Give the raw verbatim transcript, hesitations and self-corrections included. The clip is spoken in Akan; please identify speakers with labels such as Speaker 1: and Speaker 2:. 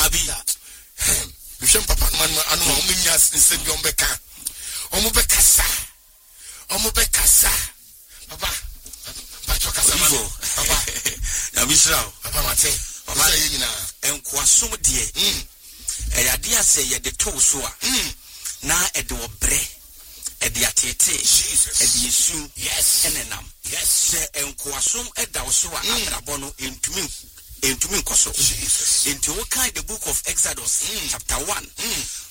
Speaker 1: Dabi.
Speaker 2: Bishop Papa man anu omunya sinse ombeka. Omubeka sa. Omubeka sa. Papa. Pacho kasama. Papa.
Speaker 1: Na bisra.
Speaker 2: Papa mate. Papa yina.
Speaker 1: Enkwasum de.
Speaker 2: Mm.
Speaker 1: Eyade ase ye de to so a.
Speaker 2: Mm.
Speaker 1: Na ede obre. Ede atete.
Speaker 2: Jesus.
Speaker 1: Ede yesu.
Speaker 2: Yes.
Speaker 1: Enenam.
Speaker 2: Yes.
Speaker 1: Se enkwasum eda so a abrabo no entumi entumi nkoso.
Speaker 2: Jesus.
Speaker 1: Into what kind the book of Exodus mm. chapter one.
Speaker 2: Mm.